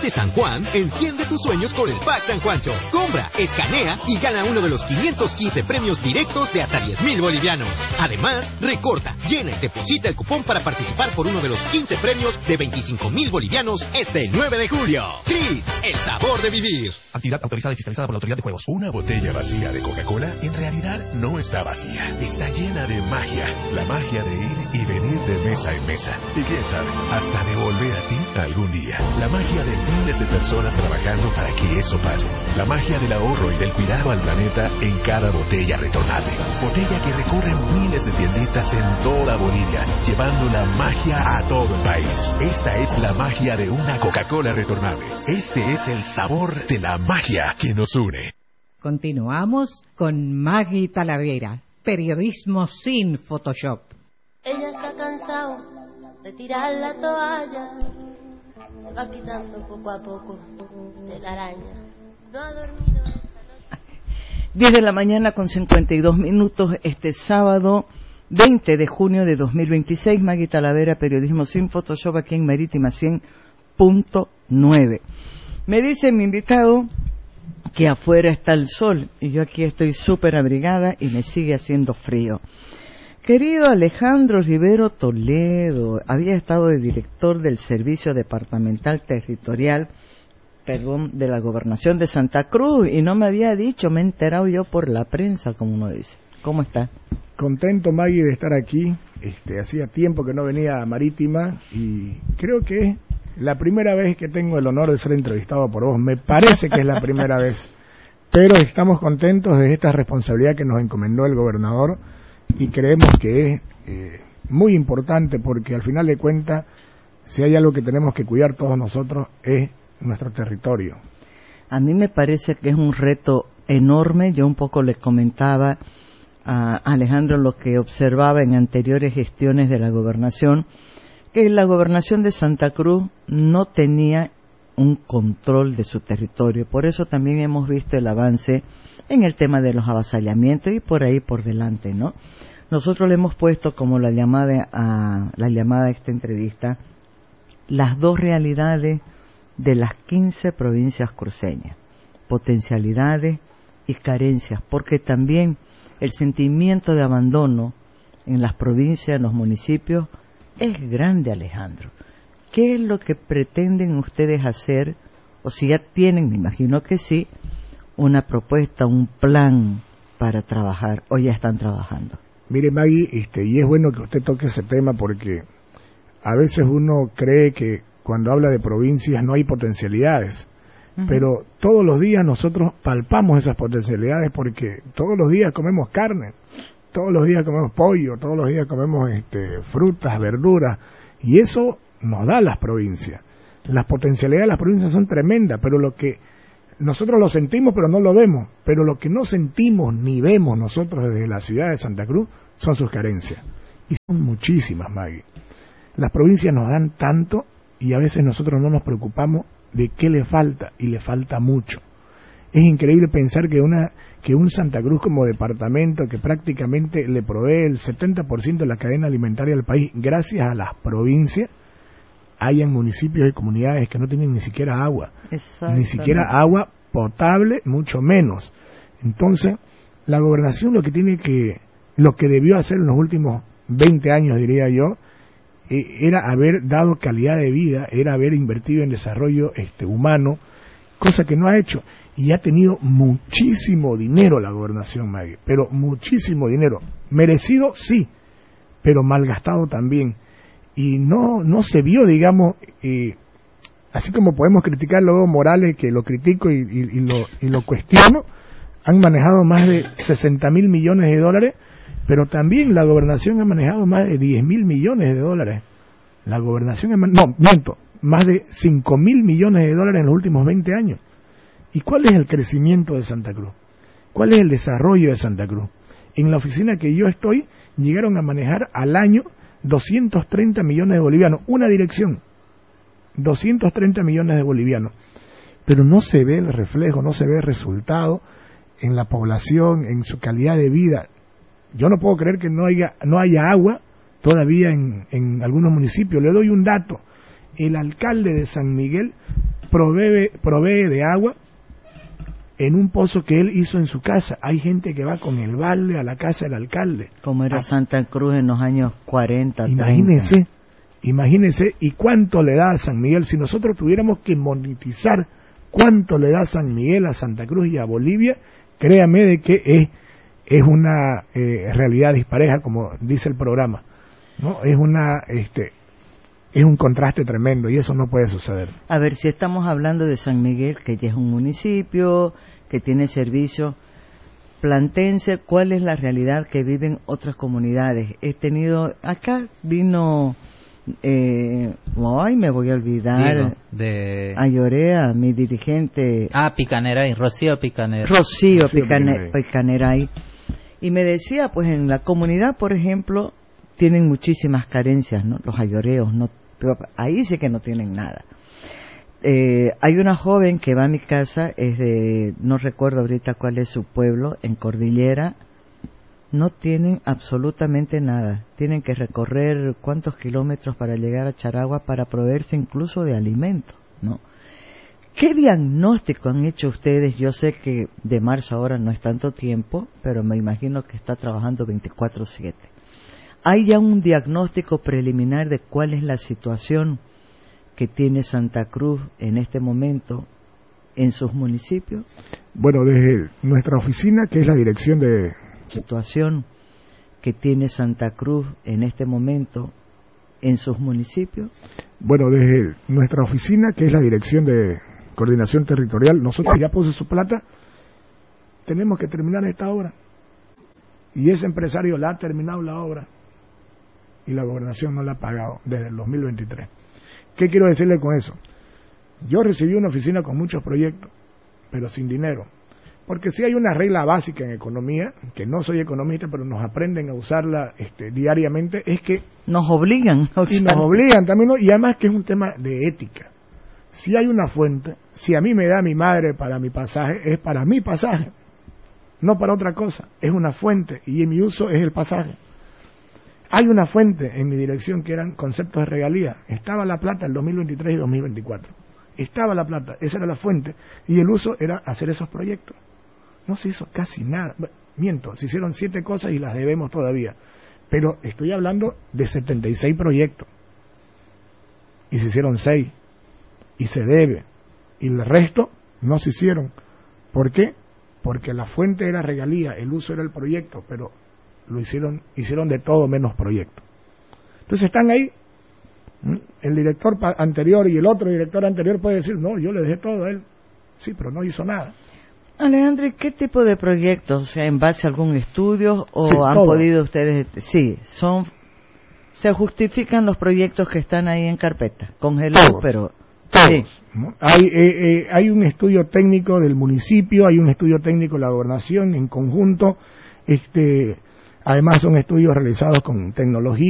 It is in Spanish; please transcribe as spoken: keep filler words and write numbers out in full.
Este San Juan, enciende tus sueños con el Pack San Juancho. Compra, escanea y gana uno de los quinientos quince premios directos de hasta diez mil bolivianos. Además, recorta, llena y deposita el cupón para participar por uno de los quince premios de veinticinco mil bolivianos este nueve de julio. Tris, el sabor de vivir. Actividad autorizada y fiscalizada por la Autoridad de Juegos. Una botella vacía de Coca-Cola en realidad no está vacía. Está llena de magia. La magia de ir y venir de mesa en mesa. Y quién sabe, hasta de volver a ti algún día. La magia de miles de personas trabajando para que eso pase. La magia del ahorro y del cuidado al planeta en cada botella retornable. Botella que recorre miles de tienditas en toda Bolivia, llevando la magia a todo el país. Esta es la magia de una Coca-Cola retornable. Este es el sabor de la magia que nos une. Continuamos con Maggie Talavera, periodismo sin Photoshop. Ella se ha cansado de tirar la toalla, se va quitando poco a poco de la araña. No ha dormido esta noche. diez de la mañana con cincuenta y dos minutos, este sábado veinte de junio de dos mil veintiséis, Maggie Talavera, periodismo sin Photoshop, aquí en Marítima cien punto nueve. Me dice mi invitado que afuera está el sol y yo aquí estoy súper abrigada y me sigue haciendo frío. Querido Alejandro Rivero Toledo, había estado de director del Servicio Departamental Territorial, perdón, de la Gobernación de Santa Cruz y no me había dicho, me he enterado yo por la prensa, como uno dice. ¿Cómo está? Contento, Maggie, de estar aquí. Este, hacía tiempo que no venía a Marítima y creo que es la primera vez que tengo el honor de ser entrevistado por vos. Me parece que es la primera vez, pero estamos contentos de esta responsabilidad que nos encomendó el gobernador y creemos que es eh, muy importante porque al final de cuentas, si hay algo que tenemos que cuidar todos nosotros es nuestro territorio. A mí me parece que es un reto enorme. Yo un poco le comentaba a Alejandro lo que observaba en anteriores gestiones de la gobernación, que la gobernación de Santa Cruz no tenía un control de su territorio. Por eso también hemos visto el avance en el tema de los avasallamientos y por ahí por delante, ¿no? Nosotros le hemos puesto como la llamada a la llamada a esta entrevista las dos realidades de las quince provincias cruceñas, potencialidades y carencias, porque también el sentimiento de abandono en las provincias, en los municipios, es grande, Alejandro. ¿Qué es lo que pretenden ustedes hacer? O si ya tienen, me imagino que sí, una propuesta, un plan para trabajar, o ya están trabajando. Mire, Maggie, este, y es bueno que usted toque ese tema porque a veces uno cree que cuando habla de provincias no hay potencialidades, uh-huh. Pero todos los días nosotros palpamos esas potencialidades porque todos los días comemos carne, todos los días comemos pollo, todos los días comemos este, frutas, verduras, y eso nos da las provincias. Las potencialidades de las provincias son tremendas, pero lo que nosotros lo sentimos pero no lo vemos, pero lo que no sentimos ni vemos nosotros desde la ciudad de Santa Cruz son sus carencias, y son muchísimas, Maggie. Las provincias nos dan tanto y a veces nosotros no nos preocupamos de qué le falta, y le falta mucho. Es increíble pensar que una que un Santa Cruz como departamento que prácticamente le provee el setenta por ciento de la cadena alimentaria del país, gracias a las provincias, hayan municipios y comunidades que no tienen ni siquiera agua, ni siquiera agua potable, mucho menos. Entonces, la gobernación lo que tiene que, lo que debió hacer en los últimos veinte años, diría yo, eh, era haber dado calidad de vida, era haber invertido en desarrollo este humano, cosa que no ha hecho, y ha tenido muchísimo dinero la gobernación, Maggie, pero muchísimo dinero, merecido sí, pero malgastado también, y no no se vio, digamos, eh, así como podemos criticar a Evo Morales, que lo critico y, y, y, lo, y lo cuestiono, han manejado más de sesenta mil millones de dólares, pero también la gobernación ha manejado más de diez mil millones de dólares, la gobernación, ha man- no, miento, más de cinco mil millones de dólares en los últimos veinte años. ¿Y cuál es el crecimiento de Santa Cruz? ¿Cuál es el desarrollo de Santa Cruz? En la oficina que yo estoy, llegaron a manejar al año doscientos treinta millones de bolivianos, una dirección, doscientos treinta millones de bolivianos, pero no se ve el reflejo, no se ve el resultado en la población, en su calidad de vida. Yo no puedo creer que no haya, no haya agua todavía en, en algunos municipios. Le doy un dato: el alcalde de San Miguel provee, provee de agua en un pozo que él hizo en su casa. Hay gente que va con el balde a la casa del alcalde. Como era ah, Santa Cruz en los años cuarenta, imagínese, treinta. Imagínese, y cuánto le da a San Miguel. Si nosotros tuviéramos que monetizar cuánto le da San Miguel a Santa Cruz y a Bolivia, créame de que es, es una eh, realidad dispareja, como dice el programa, ¿no? Es una, este, es un contraste tremendo y eso no puede suceder. A ver, si estamos hablando de San Miguel, que ya es un municipio, que tiene servicio plantense, ¿cuál es la realidad que viven otras comunidades? He tenido, acá vino, eh, ay, me voy a olvidar, Diego, de Ayorea, mi dirigente. Ah, Picaneray, Rocío Picaneray. Rocío, Rocío Picane, Picaneray. Y me decía, pues en la comunidad, por ejemplo, tienen muchísimas carencias, ¿no? Los ayoreos, no, pero ahí sí que no tienen nada. Eh, hay una joven que va a mi casa, es de, no recuerdo ahorita cuál es su pueblo, en Cordillera, no tienen absolutamente nada. Tienen que recorrer cuántos kilómetros para llegar a Charagua para proveerse incluso de alimentos, ¿no? ¿Qué diagnóstico han hecho ustedes? Yo sé que de marzo ahora no es tanto tiempo, pero me imagino que está trabajando veinticuatro siete. ¿Hay ya un diagnóstico preliminar de cuál es la situación que tiene Santa Cruz en este momento en sus municipios? Bueno, desde nuestra oficina, que es la dirección de... Situación que tiene Santa Cruz en este momento en sus municipios. Bueno, desde nuestra oficina, que es la dirección de coordinación territorial, nosotros ya puso su plata, tenemos que terminar esta obra. Y ese empresario la ha terminado la obra y la gobernación no la ha pagado desde el dos mil veintitrés. ¿Qué quiero decirle con eso? Yo recibí una oficina con muchos proyectos, pero sin dinero. Porque si hay una regla básica en economía, que no soy economista, pero nos aprenden a usarla este, diariamente, es que... Nos obligan. O sea, y nos obligan también, ¿no? Y además que es un tema de ética. Si hay una fuente, si a mí me da mi madre para mi pasaje, es para mi pasaje, no para otra cosa. Es una fuente y en mi uso es el pasaje. Hay una fuente en mi dirección que eran conceptos de regalía. Estaba la plata el dos mil veintitrés y dos mil veinticuatro. Estaba la plata, esa era la fuente. Y el uso era hacer esos proyectos. No se hizo casi nada. Miento, se hicieron siete cosas y las debemos todavía. Pero estoy hablando de setenta y seis proyectos. Y se hicieron seis. Y se debe. Y el resto no se hicieron. ¿Por qué? Porque la fuente era regalía, el uso era el proyecto, pero lo hicieron, hicieron de todo menos proyecto. Entonces están ahí. El director anterior y el otro director anterior puede decir, no, yo le dejé todo a él. Sí, pero no hizo nada. Alejandro, ¿qué tipo de proyectos? O sea, ¿en base a algún estudio o sí, han todo. podido ustedes? Sí, son, se justifican los proyectos que están ahí en carpeta, congelados, Todos. pero Todos, sí. ¿no? Hay, eh, eh, hay un estudio técnico del municipio, hay un estudio técnico de la gobernación en conjunto, este, además son estudios realizados con tecnología.